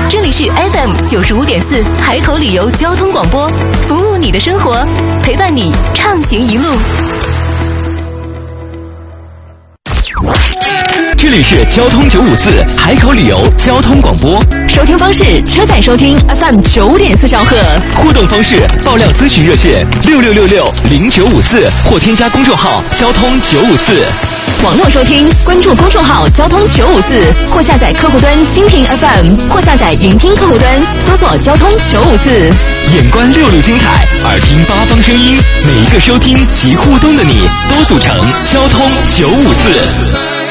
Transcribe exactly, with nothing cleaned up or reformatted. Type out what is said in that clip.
这里是 F M 九十五点四海口旅游交通广播，服务你的生活，陪伴你畅行一路。 这里是交通九五四海口旅游交通广播， 收听方式：车载收听 F M 九五点四兆赫， 互动方式：爆料咨询热线六六六六零九五四，或添加公众号交通九五四。 网络收听，关注公众号交通九五四，或下载客户端蜻蜓 F M， 或下载云听客户端，搜索交通九五四。 眼观六路精彩，耳听八方声音，每一个收听及互动的你，都组成交通九五四。